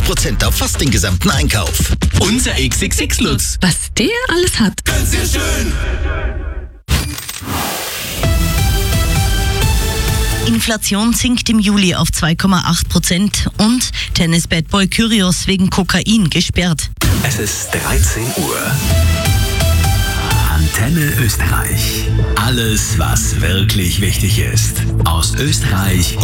20% auf fast den gesamten Einkauf. Unser XXX-Lutz. Was der alles hat. Ganz sehr schön. Inflation sinkt im Juli auf 2,8% und Tennis-Badboy Kyrgios wegen Kokain gesperrt. Es ist 13 Uhr. Antenne Österreich. Alles, was wirklich wichtig ist. Aus Österreich